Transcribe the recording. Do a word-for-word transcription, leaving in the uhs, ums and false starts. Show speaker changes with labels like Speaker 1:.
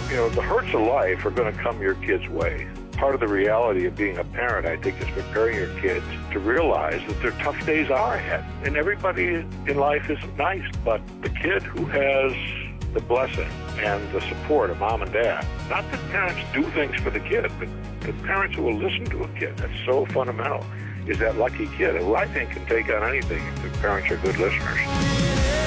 Speaker 1: You know, the hurts of life are going to come your kids' way. Part of the reality of being a parent, I think, is preparing your kids to realize that their tough days are ahead. And everybody in life isn't nice, but the kid who has the blessing and the support of mom and dad, not that parents do things for the kid, but the parents who will listen to a kid, that's so fundamental, is that lucky kid who I think can take on anything if the parents are good listeners.